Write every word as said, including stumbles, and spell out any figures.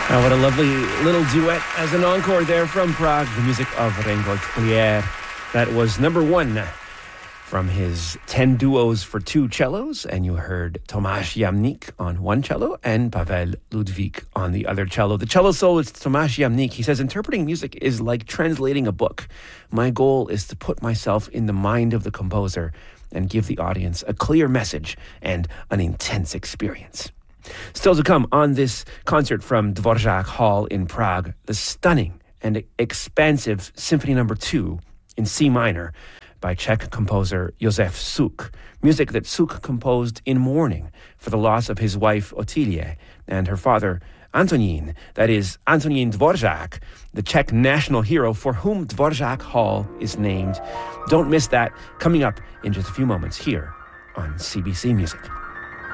Oh, what a lovely little duet as an encore there from Prague, the music of Reinhold Plier. That was number one from his ten duos for two cellos, and you heard Tomáš Jamník on one cello and Pavel Ludvík on the other cello. The cello soloist Tomáš Jamník, he says, interpreting music is like translating a book. My goal is to put myself in the mind of the composer and give the audience a clear message and an intense experience. Still to come on this concert from Dvorak Hall in Prague, the stunning and expansive Symphony Number Two in C minor by Czech composer Josef Suk, music that Suk composed in mourning for the loss of his wife Otilie and her father Antonín, that is Antonín Dvorak, the Czech national hero for whom Dvorak Hall is named. Don't miss that, coming up in just a few moments here on C B C Music.